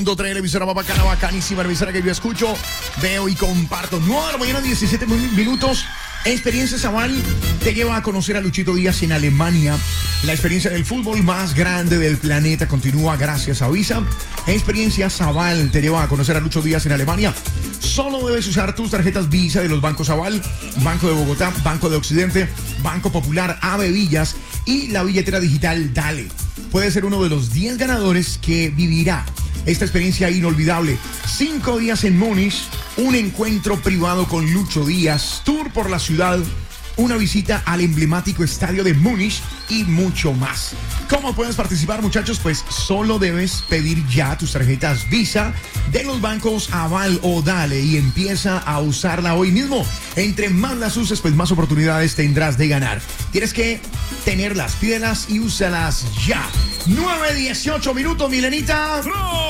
Trae la emisora más bacana, bacanísima, la emisora que yo escucho, veo y comparto. 9 de la mañana, 17 minutos. Experiencia Zabal te lleva a conocer a Luchito Díaz en Alemania. La experiencia del fútbol más grande del planeta continúa gracias a Visa. Experiencia Zabal te lleva a conocer a Lucho Díaz en Alemania. Solo debes usar tus tarjetas Visa de los bancos Zabal, Banco de Bogotá, Banco de Occidente, Banco Popular, Ave Villas y la billetera digital Dale. Puedes ser uno de los 10 ganadores que vivirá esta experiencia inolvidable. 5 días en Múnich, un encuentro privado con Lucho Díaz, tour por la ciudad, una visita al emblemático estadio de Múnich y mucho más. ¿Cómo puedes participar, muchachos? Pues solo debes pedir ya tus tarjetas Visa de los bancos Aval o Dale y empieza a usarla hoy mismo. Entre más las uses, pues más oportunidades tendrás de ganar. Tienes que tenerlas, pídelas y úsalas ya. 9:18 minutos, Milenita.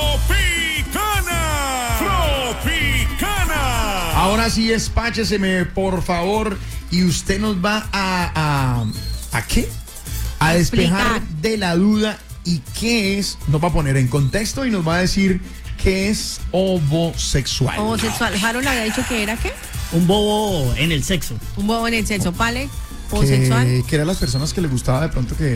¡Tropicana! ¡Tropicana! Ahora sí, despácheseme, por favor, y usted nos va ¿a qué? A despejar explicar de la duda y qué es, nos va a poner en contexto y nos va a decir qué es homosexual. Homosexual. Harold había dicho que era ¿qué? Un bobo en el sexo. Un bobo en el sexo. ¿Vale? Homosexual. Que eran las personas que les gustaba de pronto que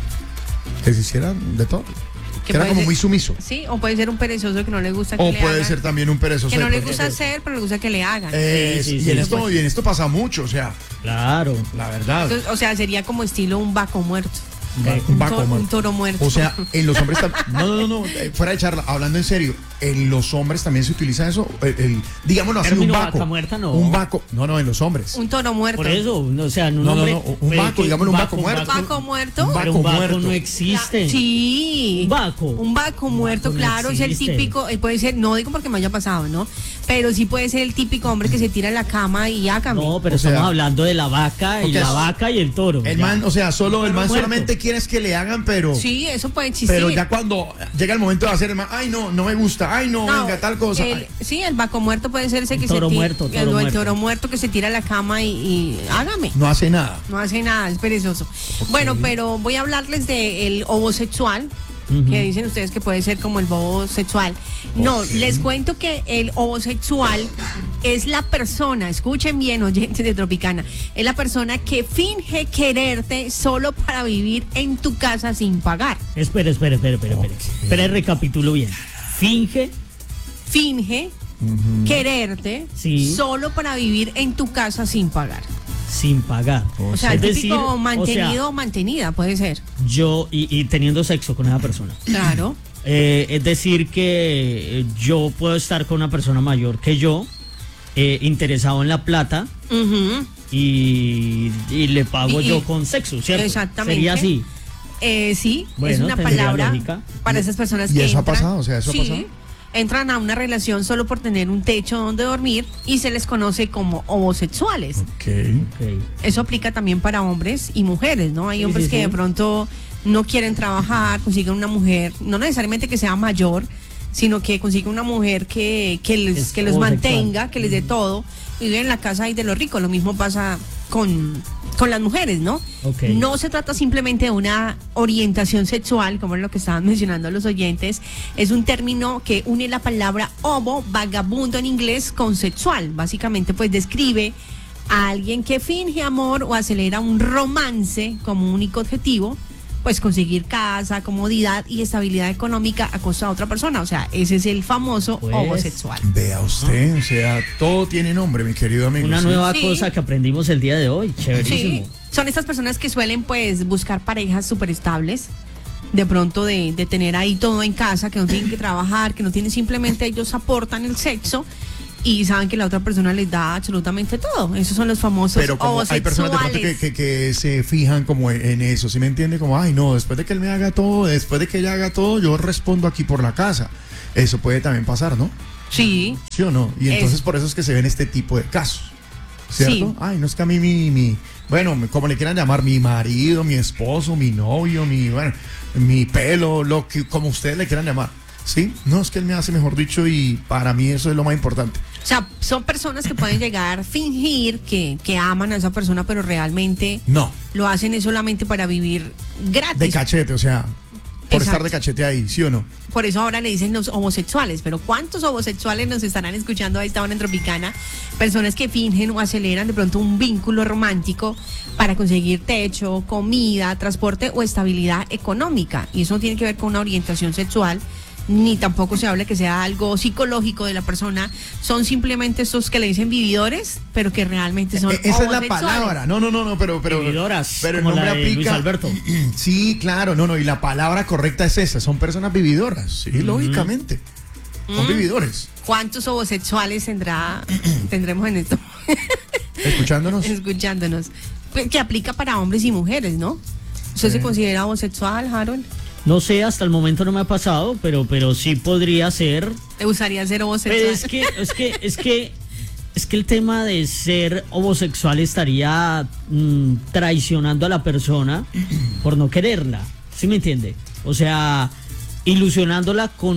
se hicieran de todo. Que era puede como ser- muy sumiso. Sí, o puede ser un perezoso que no le gusta que O le puede hagan. ser también un perezoso. Que no de le pronto gusta que- hacer, pero le gusta que le hagan. Sí, y en sí, esto pasa mucho, o sea, Claro. la verdad. Entonces, o sea, sería como estilo un vaco muerto. Un vaco Un muerto. toro muerto. O sea, en los hombres también. No, fuera de charla, hablando en serio, en los hombres también se utiliza eso. Digámoslo así, un Término vaco. vaca muerta, no. Un vaco. No, en los hombres. Un toro muerto. Por eso, o sea, un No, hombre. un pero vaco, que digámoslo, un vaco muerto. ¿Vaco muerto? Un Pero un vaco vaco muerto. no existe. Sí. Un vaco. Un vaco muerto, no claro, es el existe. típico, puede ser, no digo porque me haya pasado, ¿no? Pero sí puede ser el típico hombre que se tira en la cama y hágame. No, pero O sea, estamos hablando de la vaca y porque la es- vaca y el toro. El ya. man, o sea, solo el man Muerto. solamente quiere es que le hagan, pero. Sí, eso puede existir. Pero ya cuando llega el momento de hacer el man, ay, no me gusta, ay, no, venga, tal cosa. Ay. Sí, el vaco muerto puede ser ese Un que toro se tira. muerto, toro el muerto. toro muerto que se tira a la cama y hágame. No hace nada. No hace nada, es perezoso. Bueno, pero voy a hablarles del homosexual, Ujú. que dicen ustedes que puede ser como el bobo sexual. No, les cuento que el homosexual es la persona, escuchen bien, oyentes de Tropicana, es la persona que finge quererte solo para vivir en tu casa sin pagar. Espera. Espera, recapitulo bien. Finge. Finge quererte Sí. solo para vivir en tu casa sin pagar. Sin pagar. O sea, el Es típico decir, mantenido o o mantenida, puede ser. sea, yo y teniendo sexo con esa persona. Claro. Es decir que yo puedo estar con una persona mayor que yo, interesado en la plata Ujú. y le pago Y- yo con sexo, ¿cierto? Exactamente. Sería así. Sí, es Bueno, una tendría palabra lógica. para esas personas ¿Y que eso ha entran, pasado? O sea, ¿eso ha sí, pasado? entran a una relación solo por tener un techo donde dormir y se les conoce como homosexuales. Ok. Ok. Eso aplica también para hombres y mujeres, ¿no? Hay Sí, hombres sí, que sí. de pronto no quieren trabajar, consiguen una mujer, no necesariamente que sea mayor, sino que consiguen una mujer que Es los homosexual. mantenga, que les dé todo, y viven en la casa y de los ricos. Lo mismo pasa con las mujeres, ¿no? Ok. No se trata simplemente de una orientación sexual, como es lo que estaban mencionando los oyentes, es un término que une la palabra homo, vagabundo en inglés, con sexual. Básicamente, pues describe a alguien que finge amor o acelera un romance como único objetivo, pues conseguir casa, comodidad y estabilidad económica a costa de otra persona. O sea, ese es el famoso Pues, homosexual. Vea usted, o sea, todo tiene nombre, mi querido amigo. Una ¿sí? nueva Sí. cosa que aprendimos el día de hoy. Sí, Chéverísimo. son estas personas que suelen pues buscar parejas súper estables, de pronto de tener ahí todo en casa, que no tienen que trabajar, que no tienen, simplemente ellos aportan el sexo y saben que la otra persona les da absolutamente todo. Esos son los famosos Pero como hay personas de pronto homosexuales. que se fijan como en eso, ¿sí me entiende? Como, ay, no, después de que él me haga todo, después de que ella haga todo, yo respondo aquí por la casa. Eso puede también pasar, ¿no? Sí, ¿Sí o no? Y entonces Es- por eso es que se ven este tipo de casos, ¿cierto? Sí. Ay, no es que a mí bueno, como le quieran llamar, mi marido, mi esposo, mi novio, mi pelo, lo que, como ustedes le quieran llamar, ¿sí? No, es que él me hace, mejor dicho, y para mí eso es lo más importante. o sea, son personas que pueden llegar a fingir que aman a esa persona, pero realmente No, lo hacen es solamente para vivir de gratis. cachete, o sea, por estar Exacto. de cachete ahí, ¿sí o no? Por eso ahora le dicen los homosexuales, pero ¿cuántos homosexuales nos estarán escuchando a esta hora en Tropicana? Personas que fingen o aceleran de pronto un vínculo romántico para conseguir techo, comida, transporte o estabilidad económica. Y eso no tiene que ver con una orientación sexual, ni tampoco se habla que sea algo psicológico de la persona. Son simplemente estos que le dicen vividores, pero que realmente son Esa es la homosexuales. palabra. No, pero Vividoras, pero el como nombre la de aplica. Luis Alberto. Sí, claro, no, y la palabra correcta es esa, son personas vividoras, sí, lógicamente. Son vividores. ¿Cuántos homosexuales tendremos en esto? Escuchándonos. Escuchándonos. Pues, que aplica para hombres y mujeres, ¿no? ¿Usted se considera homosexual, Harold? No sé, hasta el momento no me ha pasado, pero sí podría ser. ¿Te gustaría ser homosexual? Pero es que el tema de ser homosexual estaría traicionando a la persona por no quererla, ¿sí me entiende? O sea, ilusionándola con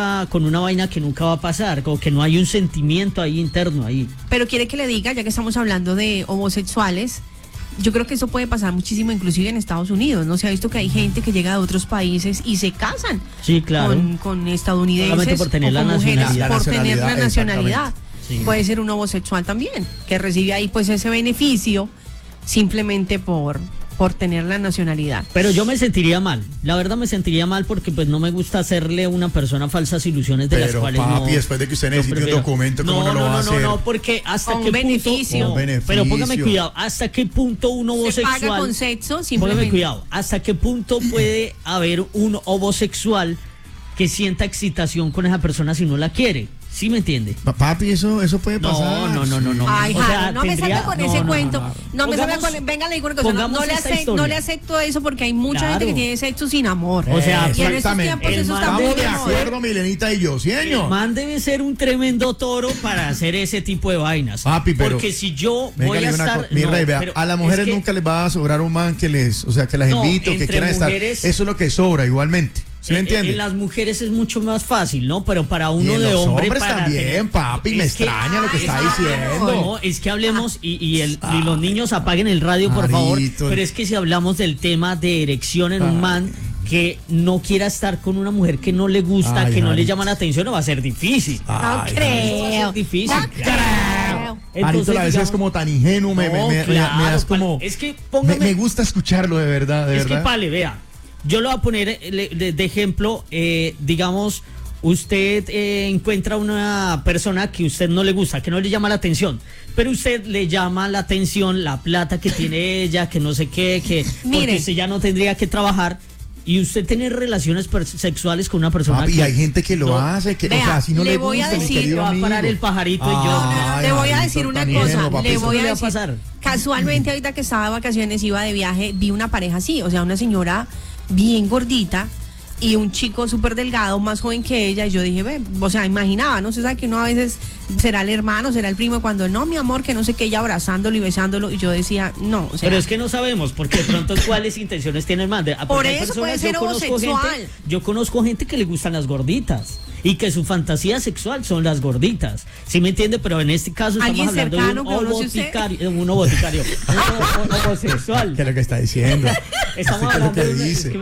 una vaina que nunca va a pasar, como que no hay un sentimiento ahí interno ahí. Pero quiere que le diga, ya que estamos hablando de homosexuales, yo creo que eso puede pasar muchísimo, inclusive en Estados Unidos, ¿no? Se ha visto que hay gente que llega de otros países y se casan Sí, claro. con estadounidenses Solamente por tener o la con mujeres nacionalidad. por tener la Nacionalidad, nacionalidad. Sí. Puede ser un homosexual también, que recibe ahí pues ese beneficio simplemente por tener la nacionalidad. Pero yo me sentiría mal, la verdad me sentiría mal porque pues no me gusta hacerle a una persona falsas ilusiones de las Pero cuales papi, no. después de que usted yo necesite un prefiero. documento, ¿cómo no lo va a hacer? No, porque hasta Con qué beneficio. punto. Con beneficio. Pero póngame cuidado, hasta qué punto un Se paga homosexual. con sexo, Póngame simplemente. cuidado, hasta qué punto puede haber un homosexual que sienta excitación con esa persona si no la quiere. ¿Sí me entiende? Papi, eso puede pasar. No. Ay, O sea, Harold, no me tendría- salga con no, ese no, cuento. No me salga Pongamos- con. Venga, le digo una cosa. No, pongamos esta historia. no le acepto eso porque hay mucha Claro. gente que tiene sexo sin amor. O sea, y en estos exactamente. tiempos El eso está man muy Estamos de de moda. acuerdo, Milenita y yo, ¿sí, El señor? man debe ser un tremendo toro para hacer ese tipo de vainas. Papi, pero- porque si yo Venga, voy le a digo una estar. cosa, mi no, rey, vea, pero a las mujeres es que- nunca les va a sobrar un man que les, o sea, que las No, invite o que entre quieran estar. mujeres- Eso es lo que sobra igualmente. ¿Sí me entiende? En las mujeres es mucho más fácil, ¿no? Pero para uno Y en de los hombre. hombres para también, tener- papi, me Es que- extraña lo que está claro. diciendo. No, es que hablemos y los niños apaguen el radio, por favor. Marito. Pero es que si hablamos del tema de erección en un Ay. man que no quiera estar con una mujer que no le gusta, Ay, que no le Marito. llama la atención, no va a ser difícil. No Ay, creo. Va a ser difícil. No creo. Marito, la vez es digamos- como tan ingenuo, me claro, das como. es que me, póngame. me gusta escucharlo de verdad, de Es que, verdad. Pale, vea, yo lo voy a poner de ejemplo, digamos, usted encuentra una persona que usted no le gusta, que no le llama la atención, pero usted le llama la atención la plata que tiene ella, que no sé qué, que Mire. porque usted ya no tendría que trabajar y usted tener relaciones sexuales con una persona Papi, que hay gente que lo no- hace, que, Vea, o sea, si no le le voy a gusta, mi decir- querido va a amigo. parar el pajarito y yo. Ay, Le voy a Marito, decir una tan cosa, ingenuo, papi. le voy ¿Qué a le va a decir, pasar? casualmente ahorita que estaba de vacaciones, iba de viaje, vi una pareja así, o sea, una señora bien gordita y un chico súper delgado, más joven que ella, y yo dije, ve, o sea, imaginaba, ¿no? Se sabe que uno a veces será el hermano, será el primo, cuando no, mi amor, que no sé qué, ella abrazándolo y besándolo, y yo decía, no, o sea, Pero es que no sabemos, porque de pronto cuáles intenciones tiene el man. Por eso puede ser homosexual. Yo conozco gente que le gustan las gorditas y que su fantasía sexual son las gorditas. ¿Sí me entiende? Pero en este caso estamos ¿Alguien hablando de cercano un que conoce usted? boticario, un homosexual. ¿Qué es lo que está diciendo? Estamos ¿Usted qué es lo hablando que de una, es dice?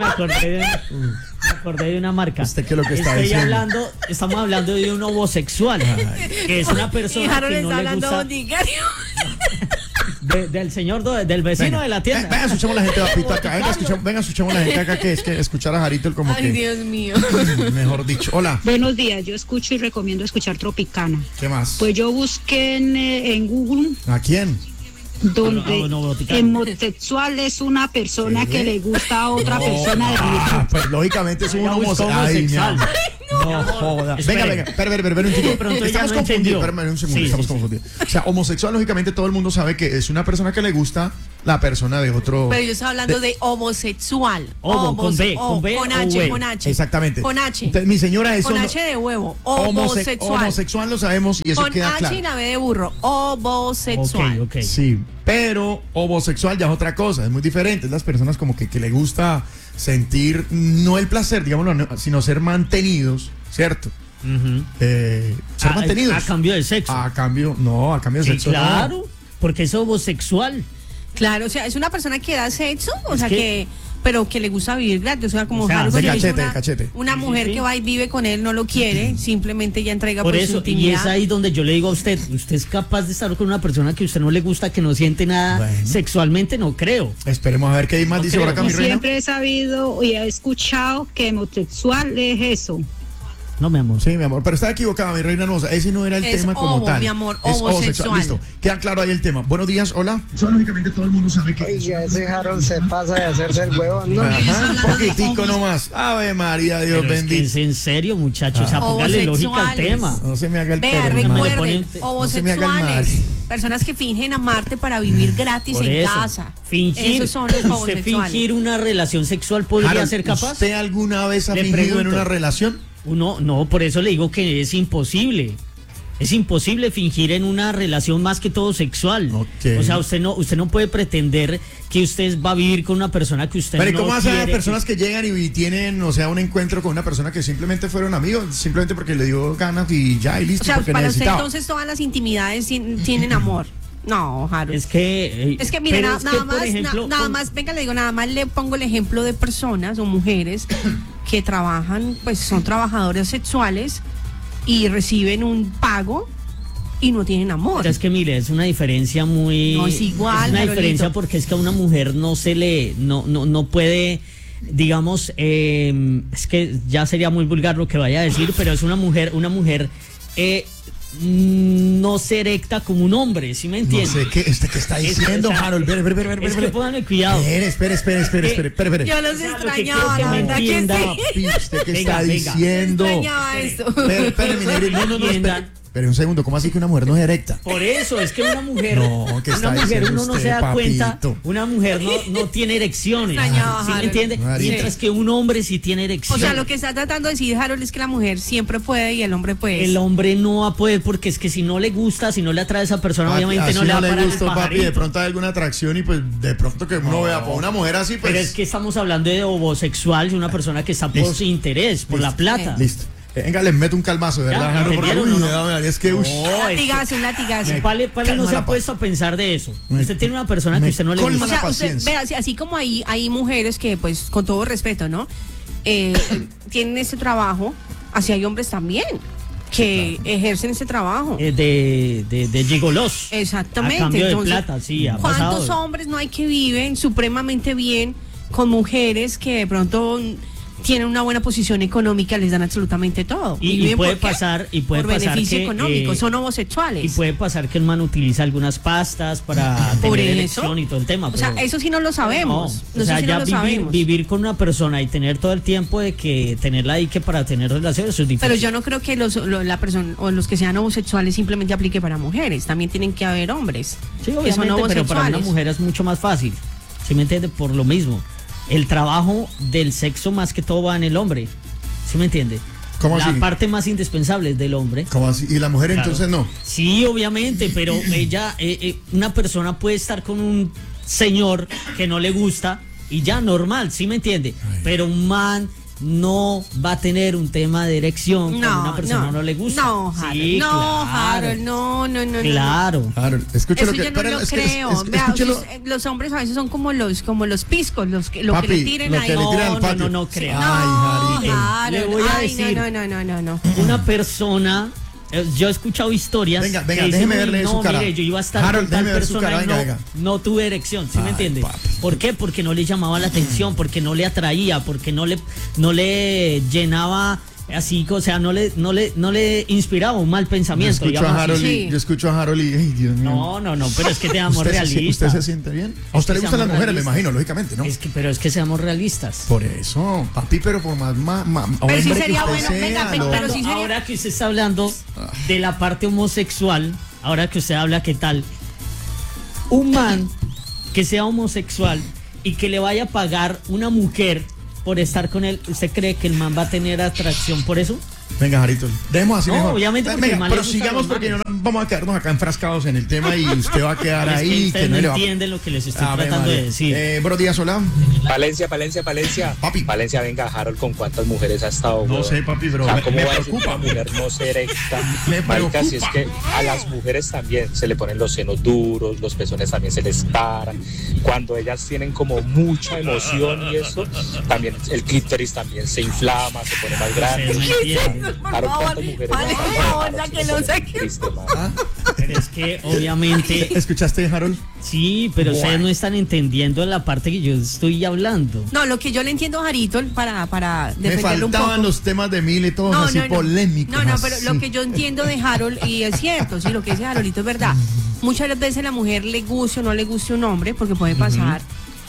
que me acordé de una marca. ¿Usted qué es lo que está diciendo? Estamos hablando de un homosexual, que es una y persona Harold que está no le hablando gusta boticario. del señor, del vecino de la tienda. Venga, escuchemos la gente, papito, acá. Venga, escuchemos la gente acá, que es que escuchar a Jarito el como Ay, que, Dios mío. mejor dicho. Hola, Buenos días, yo escucho y recomiendo escuchar Tropicana. ¿qué más? Pues yo busqué en Google ¿A quién? donde no, Boticario. homosexual es una persona ¿Qué? que le gusta a otra persona de Pues lógicamente es un Ella buscó homosexual. Ay, mi homosexual. amor. No joda. Venga, Espere. venga, espera un chico. De pronto ella Estamos no confundidos. entendió. Espérame un segundo, Sí, estamos sí, sí. confundidos. O sea, homosexual, lógicamente todo el mundo sabe que es una persona que le gusta la persona de otro. Pero yo estoy hablando de homosexual. Homo, con B, con B con o H, V. con H. Exactamente. Con H. Entonces, mi señora, eso Con no- H de huevo. Homosexual. homosexual lo sabemos y eso Con queda H claro. y la B de burro. Homosexual. Ok. Sí, pero homosexual ya es otra cosa, es muy diferente. Es las personas como que le gusta sentir, no el placer, digámoslo, sino ser mantenidos, ¿cierto? Ujú. Ser mantenidos. A cambio de sexo. A cambio de Sí, sexo. no. claro, porque es homosexual. Claro, o sea, es una persona que da sexo, o Es sea, que- pero que le gusta vivir gratis, o sea, como O sea, Harold de dice, cachete, una, de cachete. una Sí, sí, mujer sí. que va y vive con él no lo quiere, simplemente ya entrega Por pues, su eso, y intimidad. es ahí donde yo le digo a usted, ¿usted es capaz de estar con una persona que a usted no le gusta, que no siente nada Bueno. sexualmente? No creo. Esperemos a ver qué más No dice por creo. acá, mi Yo reina. siempre he sabido y he escuchado que homosexual es eso. No, mi amor. Sí, mi amor, pero está equivocada, mi reina hermosa. Ese no era el Es tema como ovo, tal. mi amor, Es homosexual. Listo, queda claro ahí el tema. Buenos días, hola. Lógicamente todo el mundo sabe que... Oiga, ese Harold se pasa de hacerse el huevón, ¿no? Ajá, un poquitico nomás. Ave María, Dios Pero es que bendito. es en serio, muchachos. O sea, póngale lógica al Homosexuales. tema. No se me haga el Vea, perro, hermano. recuerden, No se me haga el homosexuales, mal. personas que fingen amarte para vivir gratis Por en eso, casa. fingir, Esos son los usted homosexuales. fingir una relación sexual podría Harold, ser capaz. ¿usted alguna vez ha Le fingido en pregunto. una relación? Uno, no, por eso le digo que es imposible. Es imposible fingir en una relación más que todo sexual. Ok. O sea, usted no puede pretender que usted va a vivir con una persona que usted Pero ¿y no cómo hacen las quiere. personas que llegan y tienen, o sea, un encuentro con una persona que simplemente fueron amigos, simplemente porque le dio ganas y ya, y listo, O sea, porque para usted necesitaba? entonces todas las intimidades tienen amor. No, Harold. Es que Mire, pero nada, es que, nada por más, ejemplo, nada con- más, venga, le digo, nada más le pongo el ejemplo de personas o mujeres que trabajan, pues son trabajadoras sexuales y reciben un pago y no tienen amor. Es que mire, es una diferencia muy. No, es igual, Es una Carolito. diferencia porque es que a una mujer no se le. No puede. Digamos, es que ya sería muy vulgar lo que vaya a decir, pero es una mujer no se erecta como un hombre, ¿sí me No entiende? sé qué está diciendo, o sea, Harold. Espere. Es que pónganle cuidado. Espere. Yo los O sea, lo que extrañaba, quiero la que me verdad que entienda. sí. Papi, ¿usted qué Venga, está venga. diciendo? Extrañaba esto. Espere, mi negrito. No, Entiendan. espere un segundo. ¿Cómo así que una mujer no es erecta? Por eso, es que una mujer, No, ¿qué está una mujer diciendo uno no usted, se da cuenta, papito? una mujer no tiene erecciones, Extrañaba, ¿sí me Harold. entiende? Marita. Mientras que un hombre sí tiene O erecciones. sea, lo que está tratando de decir Harold es que la mujer siempre puede y el hombre pues. El hombre no va a poder porque es que si no le gusta, si no le atrae a esa persona, Papi, obviamente así no le va a le parar gustó, el papi. pajarito. De pronto hay alguna atracción y pues de pronto que uno vea por una mujer así, pues. Pero es que estamos hablando de homosexual, de una persona que está por Listo. su interés, por la plata. Listo. Venga, les meto un calmazo, de Ya, verdad, Harold, porque ¿entendieron uy, o no? me da- me da- es que uy. Un latigazo, un latigazo. Pale Calma no se la ha puesto a pensar de eso. Me- Usted tiene una persona que me usted no le colma gusta. O sea, usted, paciencia. vea, así como hay mujeres que, pues, con todo respeto, ¿no? Tienen este trabajo, así hay hombres también que ejercen ese trabajo. De gigolos. Exactamente. A cambio de Entonces, plata, sí, ha ¿cuántos pasado. hombres no hay que viven supremamente bien con mujeres que de pronto tienen una buena posición económica, les dan absolutamente todo? Y viven puede ¿por qué? pasar por pasar beneficio que, económico, son Y homosexuales. puede pasar que el man utiliza algunas pastas para Por tener eso. erección y todo el tema. O sea, pero- eso sí no lo sabemos. No, o sea, Eso sí no ya lo vivir, sabemos. vivir con una persona y tener todo el tiempo de que tenerla ahí que para tener relaciones, eso es difícil. Pero yo no creo que la persona o los que sean homosexuales simplemente aplique para mujeres. También tienen que haber hombres Sí, que son obviamente, pero para una homosexuales. mujer es mucho más fácil. ¿Sí me entiende? Por lo mismo. El trabajo del sexo más que todo va en el hombre. ¿Sí me entiende? ¿Cómo la así? parte más indispensable es del hombre. ¿Cómo así? Y la mujer Claro. entonces no. Sí, obviamente, pero ella, una persona puede estar con un señor que no le gusta y ya normal, ¿sí me entiende? Pero un man no va a tener un tema de erección cuando una persona no le gusta. No, Harold. Sí, no, claro. Harold, no. Claro. Harold, escuche Eso lo que. yo no espera, lo es que- creo. es- Vea, escúchelo. los hombres a veces son como los piscos, lo que Papi, le tiren lo ahí. que le tiran al No, patio. no creo. No, Ay, Jarito. Harold, Le voy a ay, decir. no. Una persona, yo he escuchado historias. Venga, que dicen, déjeme "Uy, verle no, su cara. mire, yo iba a estar Harold, con tal déjeme ver su persona cara, y venga, no, venga. no tuve erección, ¿sí me Ay, entiende? papi. ¿Por qué? Porque no le llamaba la atención, porque no le atraía, porque no le llenaba así, o sea, no le inspiraba un mal Yo pensamiento. escucho digamos a así. Harold Sí. y yo escucho a Harold y ay, Dios mío. No, pero es que seamos ¿Usted realistas. se siente bien? A usted le que gustan las seamos mujeres, me realistas. imagino, lógicamente, ¿no? Pero es que seamos realistas. Por eso, papi, pero por más Pero sí hombre sería que usted bueno, venga, sea, venga, ¿no? pero sí sería- Ahora que usted está hablando de la parte homosexual, ahora que usted habla, ¿qué tal? Un man que sea homosexual y que le vaya a pagar una mujer por estar con él, ¿usted cree que el man va a tener atracción por eso? Venga, Jarito, dejemos así No, mejor. obviamente porque Venga, el man le pero gusta sigamos los porque no manes. vamos a quedarnos acá enfrascados en el tema y usted va a quedar Es que ahí. ustedes no no le va- entienden lo que les estoy Ave tratando de María. decir. Buenos días, hola. Palencia. Papi. Palencia, venga, Harold, ¿con cuántas mujeres ha estado? No weón? sé, papi, pero O sea, me ¿cómo va a decir que preocupa. una mujer no se erecta? Me Marica, si es preocupa. que a las mujeres también se le ponen los senos duros, los pezones también se les paran. Cuando ellas tienen como mucha emoción y eso, también el clítoris también se inflama, se pone más grande. Ustedes no entienden. Harold, ¿cuántas mujeres Vale, ha por favor, Harold, sáquelo, eso es sáquelo. triste, man. ¿Ah? Pero es que obviamente, ¿Escuchaste, Harold? sí, pero ustedes Bueno. no están entendiendo la parte que yo estoy hablando. No, lo que yo le entiendo a Jarito para Me defenderlo un faltaban poco. los temas de Mil y todos así polémicos. No, pero así. lo que yo entiendo de Harold, y es cierto, sí, lo que dice Haroldito es verdad. Muchas veces la mujer le guste o no le guste un hombre, porque puede pasar.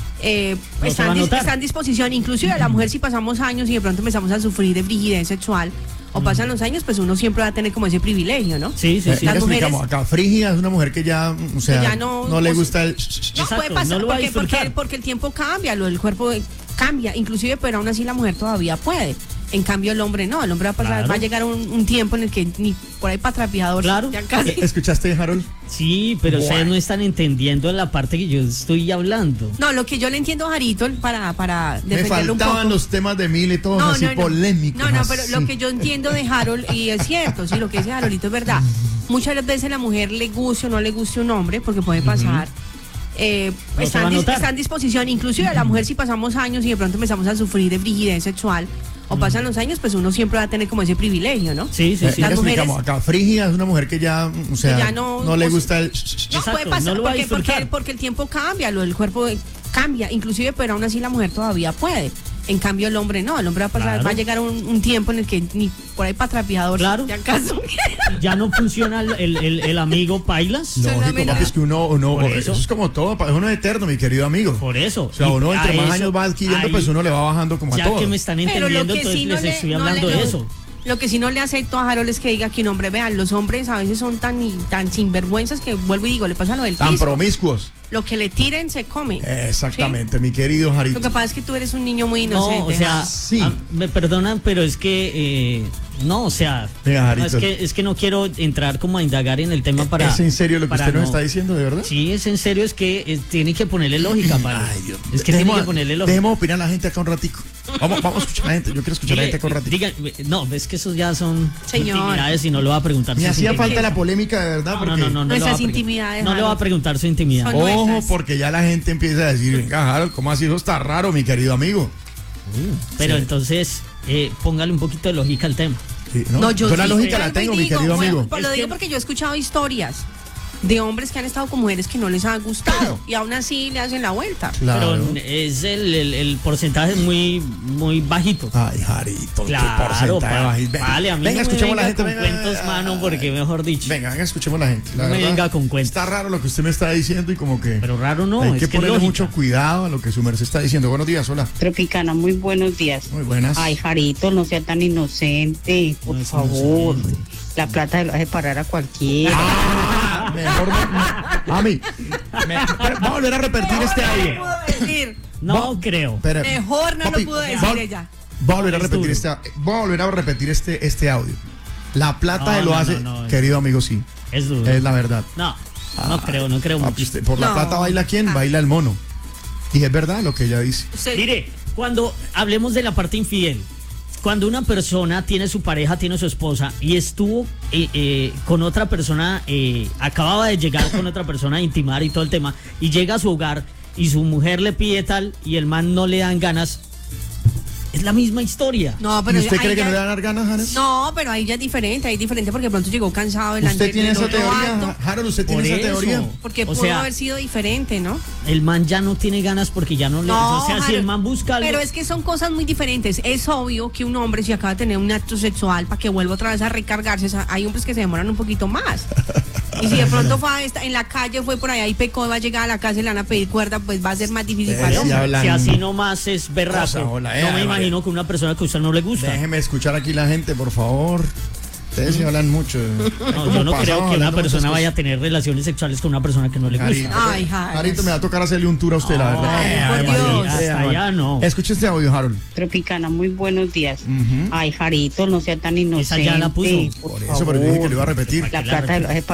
No se va a notar. Está en disposición, inclusive a la mujer si pasamos años y de pronto empezamos a sufrir de frigidez sexual o pasan los años, pues uno siempre va a tener como ese privilegio, ¿no? Sí, sí, sí. Ya Las mujeres- explicamos acá. Frígida es una mujer que ya, o sea, Que ya no- no le o sea, gusta el. No, Exacto, puede pasar no lo va a porque disfrutar. el tiempo cambia, el cuerpo cambia, inclusive, pero aún así la mujer todavía puede. En cambio el hombre no, el hombre va a pasar, Claro. va a llegar un tiempo en el que ni por ahí para trapeador, Claro. ya casi. ¿Escuchaste, Harold? Sí, pero ustedes Bueno. no están entendiendo la parte que yo estoy hablando. No, lo que yo le entiendo a Jarito para Me defenderlo un poco. faltaban los temas de Mil y todos así polémicos. No, pero así. lo que yo entiendo de Harold, y es cierto, sí, lo que dice Haroldito es verdad. Muchas veces la mujer le guste o no le guste un hombre, porque puede pasar. No se va a notar. Está en disposición, inclusive a la mujer si pasamos años y de pronto empezamos a sufrir de frigidez sexual o pasan los años, pues uno siempre va a tener como ese privilegio, ¿no? Sí, sí, sí. Ya Las explicamos mujeres- acá. Frígida es una mujer que ya, o sea, Que ya no- no le o gusta el. No Exacto, puede pasar no lo va a porque disfrutar. el tiempo cambia, el cuerpo cambia, inclusive, pero aún así la mujer todavía puede. En cambio el hombre no, el hombre va a pasar, Claro. va a llegar un tiempo en el que ni por ahí para trapeador, Claro. ya acaso. Ya no funciona el amigo Pailas. Lógico, Solamente- papi, es que uno Por eso eso. es como todo, uno es eterno, mi querido amigo. Por eso. O sea, Y uno a entre más eso, años va adquiriendo, ahí, pues uno le va bajando como a Ya todo. que me están Pero entendiendo, lo que entonces sí les estoy hablando de eso. Lo que sí no le acepto a Harold es que diga que un hombre, vean, los hombres a veces son tan sinvergüenzas que vuelvo y digo, le pasa lo del Tan piso. promiscuos. Lo que le tiren se come. Exactamente, mi querido Lo Jarito. que pasa es que tú eres un niño muy No, inocente. o sea, Sí. me perdonan, pero es que no, o sea, Venga, no, Jarito. es que no quiero entrar como a indagar en el tema para. ¿Es en serio lo que para usted nos no- está diciendo, de verdad? Sí, es en serio, es que tiene que ponerle lógica, Pablo. Ay, Dios. Es que tiene que ponerle lógica. Dejemos opinar a la gente acá un ratico. Vamos a escuchar a la gente. Yo quiero escuchar a la gente acá un ratito. No, es que esos ya son Señor. intimidades y no le va a preguntar Me sus hía intimidades. falta la polémica, de verdad, No, porque. no, no, no, no le va a Nuestras pregun- intimidades, No le va a Harold. preguntar su intimidad. Son- Ojo, nuestras. porque ya la gente empieza a decir, venga, Harold, ¿cómo así? Eso está raro, mi querido amigo. Pero Sí. entonces, póngale un poquito de lógica al tema. Sí, No, yo la sí, lógica vuelvo la y tengo, mi digo, querido amigo. Pues lo Es digo que- porque yo he escuchado historias de hombres que han estado con mujeres que no les ha gustado Claro. y aún así le hacen la vuelta. Claro. Pero es el porcentaje es muy, muy bajito. Ay, Jarito, Claro, qué porcentaje bajito. vale, a mí Venga, no me escuchemos venga la gente. con venga, cuentos, mano, porque mejor dicho. Venga, escuchemos la gente. La No me verdad, venga con cuentos. Está raro lo que usted me está diciendo y como que Pero raro no, hay es que que ponerle lógica. mucho cuidado a lo que su merced está diciendo. Buenos días, hola. Tropicana, muy buenos días. Muy buenas. Ay, Jarito, no sea tan inocente, por No es favor. inocente. La plata lo hace parar a cualquiera. Ah, mejor no. Mami, vamos a volver a repetir este No lo audio. pudo decir. No creo. Espera, Mejor no papi, lo pudo decir va- ella. Voy a volver a Es repetir duro. voy a volver a repetir este audio. La plata No, de lo no, hace, no, no. querido amigo, sí. Es duro. Es la verdad. No creo Papi, mucho. usted, por la No. plata baila quién? Ah. Baila el mono. Y es verdad lo que ella dice. Usted- Mire, cuando hablemos de la parte infiel, cuando una persona tiene su pareja, tiene su esposa y estuvo con otra persona, acababa de llegar con otra persona a intimar y todo el tema, y llega a su hogar y su mujer le pide tal y el man no le dan ganas, es la misma historia. No, ¿Y pero usted ahí cree que ya- no le van a dar ganas, Hannes? No, pero ahí ya es diferente, ahí es diferente porque de pronto llegó cansado del ¿Usted tiene del esa otro teoría? acto, Harold, ¿usted tiene Por esa eso. teoría? porque O pudo sea, haber sido diferente, ¿no? El man ya no tiene ganas porque ya no le... No, o sea, si Harold, el man busca algo... pero es que son cosas muy diferentes. Es obvio que un hombre si acaba de tener un acto sexual para que vuelva otra vez a recargarse, o sea, hay hombres que se demoran un poquito más. Y si de pronto fue en la calle, fue por allá y pecó, va a llegar a la casa y le van a pedir cuerda, pues va a ser más difícil para el Sí, hombre. hablan- Si así nomás es berraco, Cosa, hola, no me María. imagino que una persona que a usted no le gusta. Déjeme escuchar aquí la gente, por favor. Ustedes se hablan mucho. No, yo no creo que una persona vaya a tener relaciones sexuales con una persona que no le gusta. Ay, Harold. Jarito, me va a tocar hacerle un tour a usted, la verdad. Ay, por Dios. Hasta allá no. Escuche este audio, Harold. Tropicana, muy buenos días. Ujú. Ay, Jarito, no sea tan inocente. Esa ya la puso. Por Por eso, pero yo dije que lo iba a favor. repetir. La plata de los